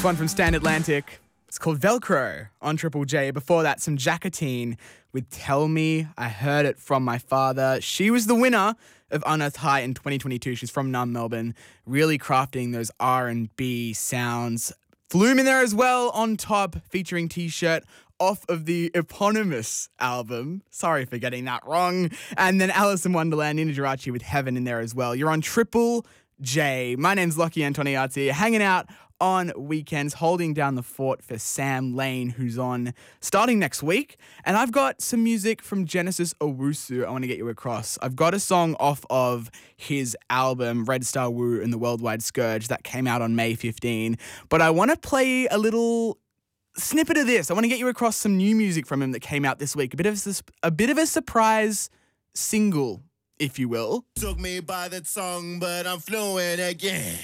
one from Stand Atlantic. It's called Velcro on Triple J. Before that, some Jacqueline with Tell Me I Heard It From My Father. She was the winner of Unearthed High in 2022. She's from Nunn, Melbourne, really crafting those R&B sounds. Flume in there as well on top, featuring T-Shirt off of the eponymous album. Sorry for getting that wrong. And then Alice in Wonderland, Nina Geraci with Heaven in there as well. You're on Triple J. My name's Lockie Antoniazzi, hanging out on weekends, holding down the fort for Sam Lane, who's on starting next week. And I've got some music from Genesis Owusu I want to get you across. I've got a song off of his album, Red Star Wu and the Worldwide Scourge, that came out on May 15. But I want to play a little snippet of this. I want to get you across some new music from him that came out this week. A bit of a surprise single, if you will. Took me by the tongue, but I'm fluent again.